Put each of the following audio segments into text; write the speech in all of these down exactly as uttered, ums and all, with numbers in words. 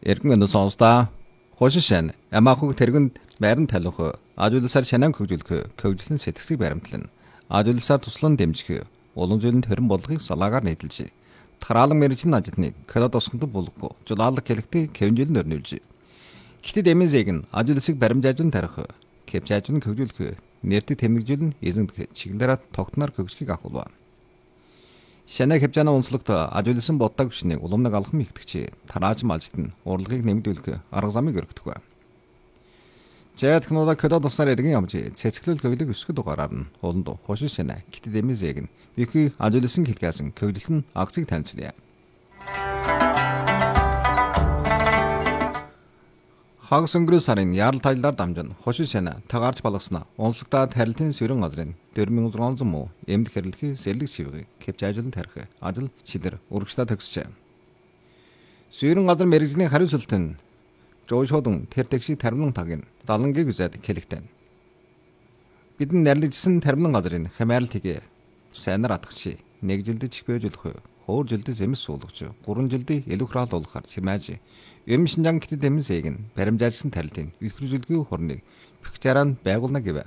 Эргэн сонсдаа хошишэн ямаахуг тэргэнд байран талих ажуулсаар шанан хөгжүүлэх хөгжлөн сэтгцийг баримтлан ажуулсаар туслан дэмжих уламжлалын төрөн бодлогыг салаагаар нийтэлж тараалан мэржин ажитныг кодод осгонд булгахгүй жулаалаг хэлхтээ кэвнжил нөрнүүлж китэд эмэзэг нь ажуулсыг баримжаажун тарих кэвчаажун хөгжүүлэх нэрдэг тэмнэгжүүлэн эзэнд чиглэлээр тогтноор хөгжихийг ахуулва. Шанаа хэвжаана онцлогт ажуулсан боддог хүчнийг уламнаг алхам ихтгэж тарааж малжт нь урлагийг нэмэгдүүлэх арга замыг өргөдөг ба. Зэт хнуудаг кодод уснаар эргэн амж цэцгэлэл хөглөг өсгөд дугаараар нь ууланд хошин шанаа китэд эмэзэг нь бихий ажуулсан хэлхээсэн хөглөл нь агцыг танилцуулъя. Хагас өнгөрсөн сарын ярал тайлаар дамжин хошин шанаа тагаарч балгаснаа онцлогтаа тарилтын сүрэн газрын дөрвөн мянган зургаан зуун муу эмд хэрлэхий сэрлэг шивгийг кэвчаажлан тарих ажил шидэр урагшлаа төгсжээ. Сүрэн газар мэрэгжлийн хариуцлалт нь жуушодон тэр тэгшиг тармлан тагын далангийг үзээд хэлэгтэн. Бидэн нэрлэгдсэн тармлан газрын хамаарал тгээ сайнаар атгачи нэг жилдэж бэжүүлэх хоор жилдээ зэмс суулгаж гурван жилдээ элүүхраал уулахаар чимээж юм шинжан китэд эмзэг нь баримжаажсан тарилтын ихрүүлгийн хорныг пикчаран байгуулна гэвэ.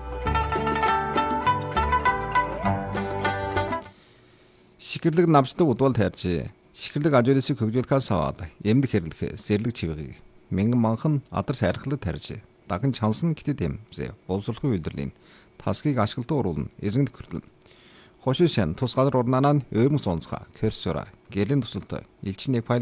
Шикэрлэг намждаг удвал тайрч шикэрлэг ажуулсыг хөгжүүлэхээс аваад эмд хэрлэх сэрлэг чивгийг мянган манхан адар сайрхлаг тарьж дахин чансан китэд эмзэг боловсруулахын үйлдвэрлэлийн тасгийг ашиглалтад оруулна эзэнд хүртэл хошишэн тус газар урнаанаа өөрмөс онцгой керсөра гэлийн тусалтай элчин нэг